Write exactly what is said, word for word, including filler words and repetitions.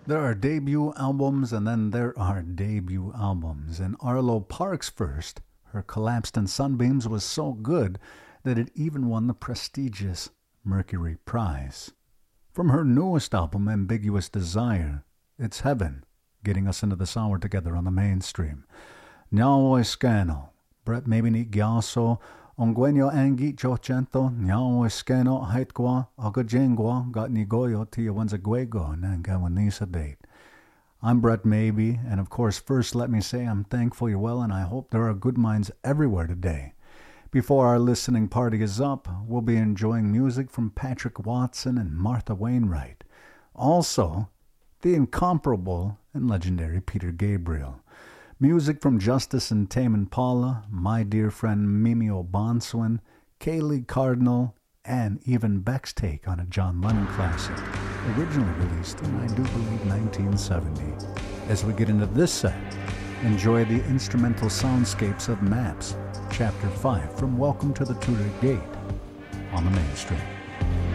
There are debut albums and then there are debut albums. And Arlo Parks' first, Her Collapsed in Sunbeams, was so good that it even won the prestigious Mercury Prize. From her newest album, Ambiguous Desire, it's Heaven, getting us into this hour together on the mainstream. Nyao Escano, Brett Mabini Gyaso, Onguenyo Angi Chocento, Nyao Escano, Haitqua, Agajengua, Gatnigoyo, Tiawanzaguego, Nangawanisa date. I'm Brett Maybe, and of course, first let me say I'm thankful you're well, and I hope there are good minds everywhere today. Before our listening party is up, we'll be enjoying music from Patrick Watson and Martha Wainwright. Also, the incomparable and legendary Peter Gabriel. Music from Justice and Tame Impala, my dear friend Mimi O'Bonswin, Kaylee Cardinal, and even Beck's take on a John Lennon classic, originally released in, I do believe, nineteen seventy. As we get into this set, enjoy the instrumental soundscapes of Maps, Chapter five from Welcome to the Tudor Gate on the mainstream.